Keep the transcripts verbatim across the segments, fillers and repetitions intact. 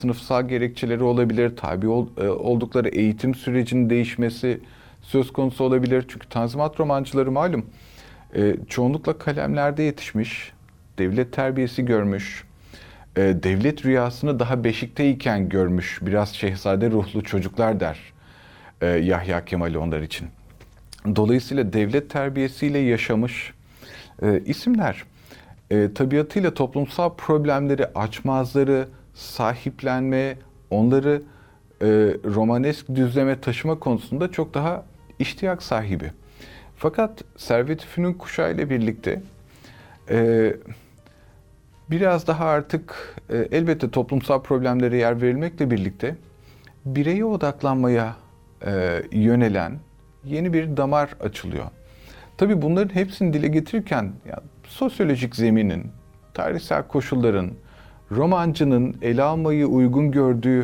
Sınıfsal gerekçeleri olabilir, tabi ol- e, oldukları eğitim sürecinin değişmesi söz konusu olabilir. Çünkü Tanzimat romancıları malum e, çoğunlukla kalemlerde yetişmiş, devlet terbiyesi görmüş, e, devlet rüyasını daha beşikteyken görmüş biraz şehzade ruhlu çocuklar der e, Yahya Kemal onlar için. Dolayısıyla devlet terbiyesiyle yaşamış e, isimler. E, tabiatıyla toplumsal problemleri açmazları, sahiplenme, onları e, romanesk düzleme taşıma konusunda çok daha iştiyak sahibi. Fakat Servet-i Fünun kuşağı ile birlikte e, biraz daha artık e, elbette toplumsal problemlere yer verilmekle birlikte bireye odaklanmaya e, yönelen yeni bir damar açılıyor. Tabii bunların hepsini dile getirirken ya, sosyolojik zeminin, tarihsel koşulların, romancının ele almayı uygun gördüğü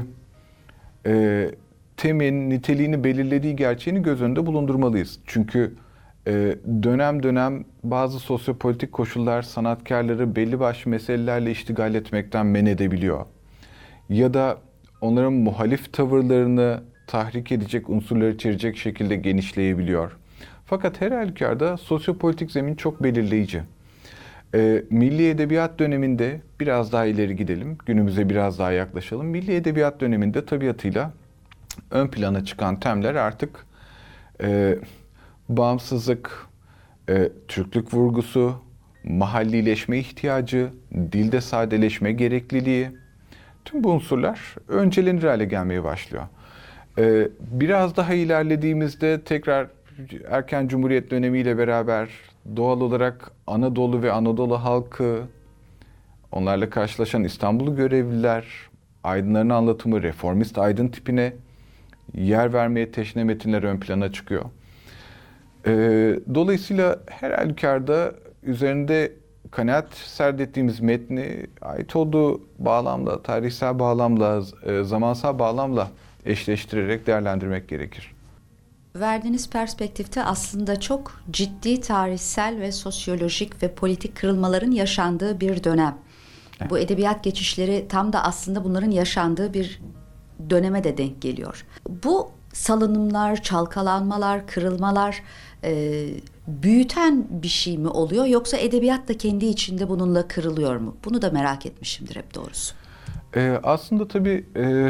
e, temin, niteliğini belirlediği gerçeğini göz önünde bulundurmalıyız. Çünkü e, dönem dönem bazı sosyopolitik koşullar sanatkarları belli başlı meselelerle iştigal etmekten men edebiliyor. Ya da onların muhalif tavırlarını tahrik edecek unsurları içerecek şekilde genişleyebiliyor. Fakat her halükarda sosyopolitik zemin çok belirleyici. Ee, Milli Edebiyat döneminde biraz daha ileri gidelim, günümüze biraz daha yaklaşalım. Milli Edebiyat döneminde tabiatıyla ön plana çıkan temler artık e, bağımsızlık, e, Türklük vurgusu, mahallileşme ihtiyacı, dilde sadeleşme gerekliliği, tüm bu unsurlar öncelenir hale gelmeye başlıyor. Ee, biraz daha ilerlediğimizde tekrar erken Cumhuriyet dönemiyle beraber doğal olarak Anadolu ve Anadolu halkı, onlarla karşılaşan İstanbullu görevliler, aydınların anlatımı reformist aydın tipine yer vermeye teşne metinler ön plana çıkıyor. Ee, dolayısıyla her halükarda üzerinde kanaat serdettiğimiz metni ait olduğu bağlamla, tarihsel bağlamla, e, zamansal bağlamla eşleştirerek değerlendirmek gerekir. Verdiğiniz perspektifte aslında çok ciddi tarihsel ve sosyolojik ve politik kırılmaların yaşandığı bir dönem. Evet. Bu edebiyat geçişleri tam da aslında bunların yaşandığı bir döneme de denk geliyor. Bu salınımlar, çalkalanmalar, kırılmalar e, büyüten bir şey mi oluyor yoksa edebiyat da kendi içinde bununla kırılıyor mu? Bunu da merak etmişimdir hep doğrusu. Ee, aslında tabii e,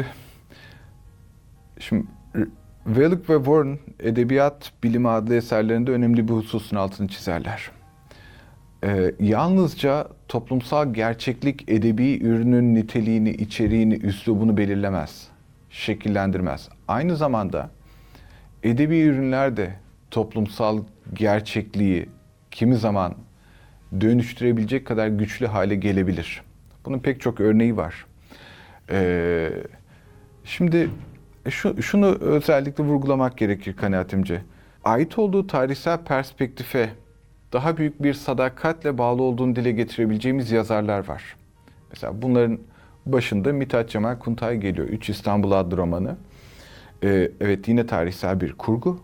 şimdi Wellock ve Warren Edebiyat Bilimi adlı eserlerinde önemli bir hususun altını çizerler. Ee, yalnızca toplumsal gerçeklik edebi ürünün niteliğini, içeriğini, üslubunu belirlemez, şekillendirmez. Aynı zamanda edebi ürünler de toplumsal gerçekliği kimi zaman dönüştürebilecek kadar güçlü hale gelebilir. Bunun pek çok örneği var. Ee, şimdi şu, şunu özellikle vurgulamak gerekir kanaatimce. Ait olduğu tarihsel perspektife daha büyük bir sadakatle bağlı olduğunu dile getirebileceğimiz yazarlar var. Mesela bunların başında Mithat Cemal Kuntay geliyor. Üç İstanbul adlı romanı. Ee, evet yine tarihsel bir kurgu.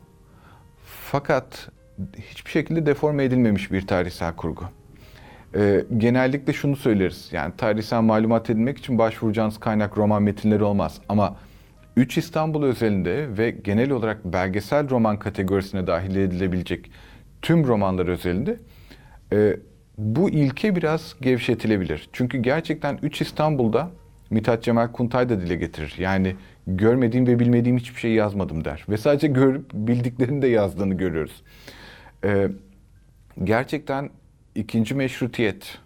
Fakat hiçbir şekilde deforme edilmemiş bir tarihsel kurgu. Ee, genellikle şunu söyleriz. Yani tarihsel malumat edinmek için başvuracağınız kaynak roman metinleri olmaz. Ama Üç İstanbul özelinde ve genel olarak belgesel roman kategorisine dahil edilebilecek tüm romanlar özelinde e, bu ilke biraz gevşetilebilir. Çünkü gerçekten Üç İstanbul'da Mithat Cemal Kuntay da dile getirir. Yani görmediğim ve bilmediğim hiçbir şey yazmadım der. Ve sadece görüp bildiklerini de yazdığını görüyoruz. E, gerçekten ikinci meşrutiyet,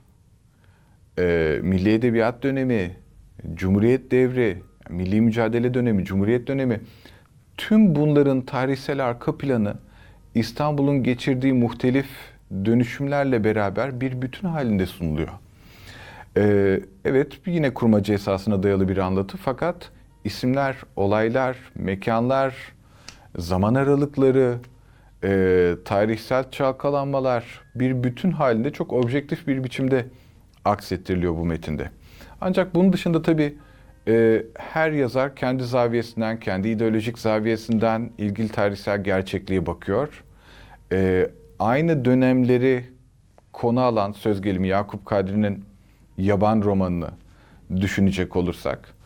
e, Milli Edebiyat dönemi, Cumhuriyet devri, Milli Mücadele dönemi, Cumhuriyet dönemi, tüm bunların tarihsel arka planı İstanbul'un geçirdiği muhtelif dönüşümlerle beraber bir bütün halinde sunuluyor. Ee, evet yine kurmaca esasına dayalı bir anlatı fakat isimler, olaylar, mekanlar, zaman aralıkları, e, tarihsel çalkalanmalar bir bütün halinde çok objektif bir biçimde aksettiriliyor bu metinde. Ancak bunun dışında tabii e, her yazar kendi zaviyesinden, kendi ideolojik zaviyesinden ilgili tarihsel gerçekliğe bakıyor. E, aynı dönemleri konu alan söz gelimi Yakup Kadri'nin Yaban romanını düşünecek olursak,